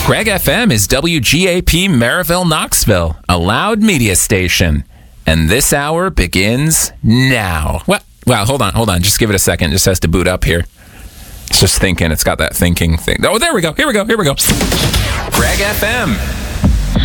Greg FM is WGAP Maryville, Knoxville, a loud media station. And this hour begins now. Well, hold on. Just give it a second. It just has to boot up here. It's just thinking. It's got that thinking thing. Oh, there we go. Here we go. Greg FM.